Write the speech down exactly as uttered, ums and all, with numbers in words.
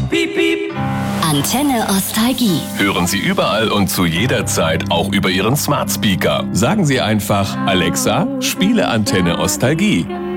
Piep, piep. Antenne Ostalgie. Hören Sie überall und zu jeder Zeit auch über Ihren Smart Speaker. Sagen Sie einfach: Alexa, spiele Antenne Ostalgie.